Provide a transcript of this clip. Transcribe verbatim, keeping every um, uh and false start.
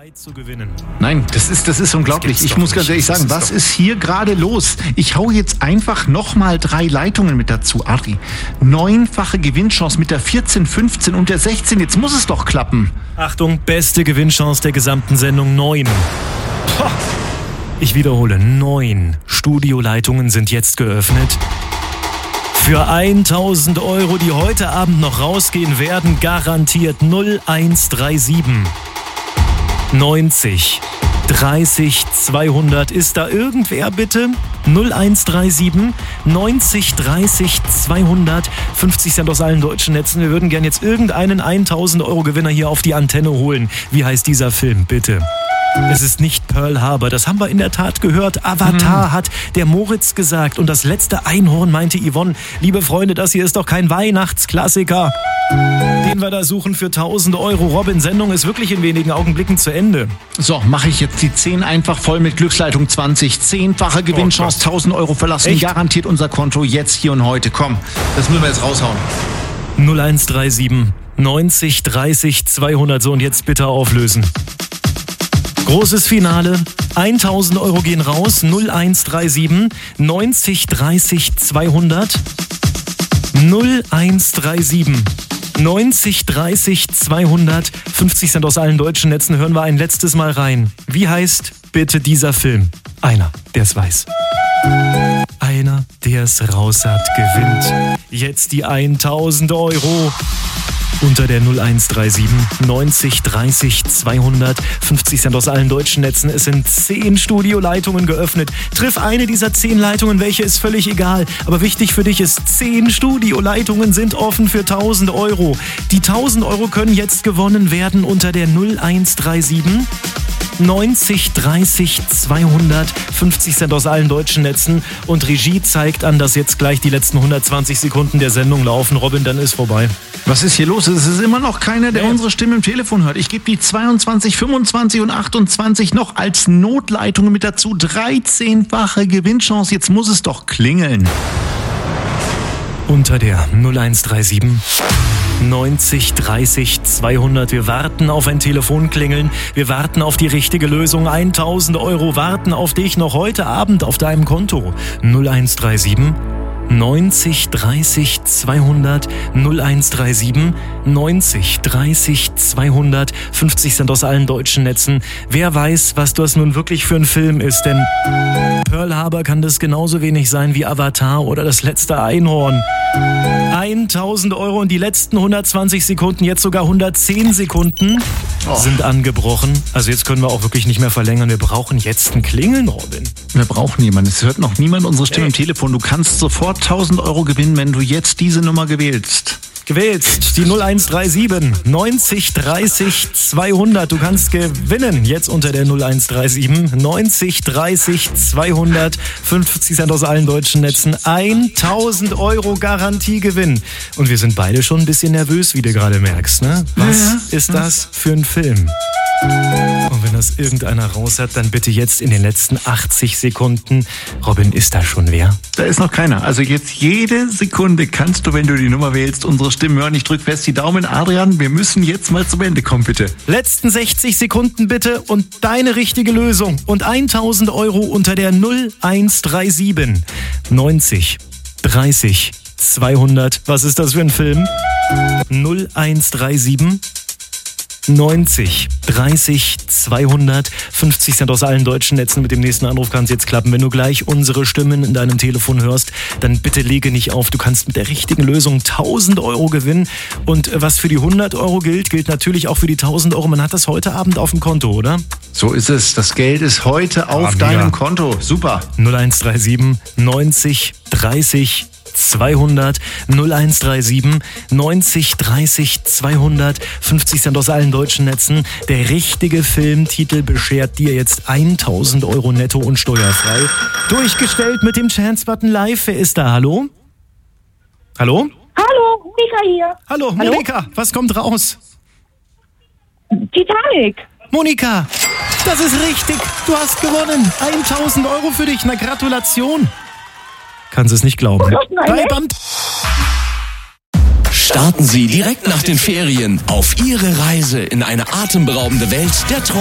zu gewinnen. Nein, das ist, das ist unglaublich. Das ich muss ganz ehrlich sagen, was ist hier gerade los? Ich hau jetzt einfach nochmal drei Leitungen mit dazu, Adri. Neunfache Gewinnchance mit der vierzehn, fünfzehn und der sechzehn. Jetzt muss es doch klappen. Achtung, beste Gewinnchance der gesamten Sendung, neun. Poh. Ich wiederhole, neun Studioleitungen sind jetzt geöffnet. Für tausend Euro, die heute Abend noch rausgehen werden, garantiert null eins drei sieben neunzig dreißig zweihundert. Ist da irgendwer bitte? null eins drei sieben neunzig dreißig zweihundert. fünfzig Cent aus allen deutschen Netzen. Wir würden gern jetzt irgendeinen tausend Euro Gewinner hier auf die Antenne holen. Wie heißt dieser Film, bitte? Es ist nicht Pearl Harbor, das haben wir in der Tat gehört. Avatar hm. hat der Moritz gesagt und das letzte Einhorn meinte Yvonne. Liebe Freunde, das hier ist doch kein Weihnachtsklassiker, den wir da suchen für tausend Euro. Robin, Sendung ist wirklich in wenigen Augenblicken zu Ende. So, mache ich jetzt die zehn einfach voll mit Glücksleitung zwanzig. Zehnfache Gewinnchance, oh, tausend Euro verlassen. Echt? Garantiert unser Konto jetzt, hier und heute. Komm, das müssen wir jetzt raushauen. null eins drei sieben neunzig dreißig zweihundert. So, und jetzt bitte auflösen. Großes Finale, tausend Euro gehen raus, null eins drei sieben neunzig dreißig zweihundert, null eins drei sieben neunzig dreißig zweihundert, fünfzig Cent aus allen deutschen Netzen, hören wir ein letztes Mal rein. Wie heißt bitte dieser Film? Einer, der es weiß. Einer, der es raus hat, gewinnt jetzt die tausend Euro. Unter der null eins drei sieben neunzig dreißig zweihundert, fünfzig Cent aus allen deutschen Netzen. Es sind zehn Studioleitungen geöffnet. Triff eine dieser zehn Leitungen, welche ist völlig egal. Aber wichtig für dich ist, zehn Studioleitungen sind offen für tausend Euro. Die tausend Euro können jetzt gewonnen werden unter der null eins drei sieben neunzig dreißig zweihundert, fünfzig Cent aus allen deutschen Netzen. Und Regie zeigt an, dass jetzt gleich die letzten hundertzwanzig Sekunden der Sendung laufen. Robin, dann ist vorbei. Was ist hier los? Es ist immer noch keiner, der nee. unsere Stimme im Telefon hört. Ich gebe die zweiundzwanzig, fünfundzwanzig und achtundzwanzig noch als Notleitungen mit dazu. dreizehnfache Gewinnchance. Jetzt muss es doch klingeln. Unter der null eins drei sieben neunzig dreißig zweihundert. Wir warten auf ein Telefonklingeln. Wir warten auf die richtige Lösung. tausend Euro warten auf dich noch heute Abend auf deinem Konto. null eins drei sieben neunzig dreißig zweihundert, null eins drei sieben neunzig dreißig zweihundert, fünfzig Cent aus allen deutschen Netzen. Wer weiß, was das nun wirklich für ein Film ist, denn Pearl Harbor kann das genauso wenig sein wie Avatar oder das letzte Einhorn. tausend Euro und die letzten hundertzwanzig Sekunden, jetzt sogar hundertzehn Sekunden oh. sind angebrochen. Also jetzt können wir auch wirklich nicht mehr verlängern. Wir brauchen jetzt ein Klingeln, Robin. Wir brauchen jemanden. Es hört noch niemand unsere Stimme Ey. im Telefon. Du kannst sofort tausend Euro gewinnen, wenn du jetzt diese Nummer gewählst. Gewählst die null eins drei sieben neunzig dreißig zweihundert. Du kannst gewinnen jetzt unter der null eins drei sieben neunzig dreißig zweihundert, fünfzig Cent aus allen deutschen Netzen, tausend Euro Garantiegewinn. Und wir sind beide schon ein bisschen nervös, wie du gerade merkst, ne? Was ja, ja. ist das für ein Film? Und wenn das irgendeiner raus hat, dann bitte jetzt in den letzten achtzig Sekunden. Robin, ist da schon wer? Da ist noch keiner. Also jetzt jede Sekunde kannst du, wenn du die Nummer wählst, unsere Stimmen hören. Ich drück fest die Daumen. Adrian, wir müssen jetzt mal zum Ende kommen, bitte. Letzten sechzig Sekunden bitte und deine richtige Lösung. Und tausend Euro unter der null eins drei sieben neunzig dreißig zweihundert. Was ist das für ein Film? null eins drei sieben neunzig dreißig zweihundert, fünfzig Cent aus allen deutschen Netzen. Mit dem nächsten Anruf kann es jetzt klappen. Wenn du gleich unsere Stimmen in deinem Telefon hörst, dann bitte lege nicht auf. Du kannst mit der richtigen Lösung tausend Euro gewinnen. Und was für die hundert Euro gilt, gilt natürlich auch für die tausend Euro. Man hat das heute Abend auf dem Konto, oder? So ist es. Das Geld ist heute auf ah, deinem Konto. Super. null eins drei sieben neunzig dreißig zweihundert, null eins drei sieben neunzig dreißig zweihundert, fünfzig Cent aus allen deutschen Netzen. Der richtige Filmtitel beschert dir jetzt tausend Euro netto und steuerfrei. Durchgestellt mit dem Chance-Button live. Wer ist da? Hallo? Hallo? Hallo, Monika hier. Hallo, Monika. Hallo? Was kommt raus? Titanic. Monika, das ist richtig. Du hast gewonnen. tausend Euro für dich. Na, Gratulation. Kannst es nicht glauben. Bei Band. Starten Sie direkt nach den Ferien auf Ihre Reise in eine atemberaubende Welt der Träume.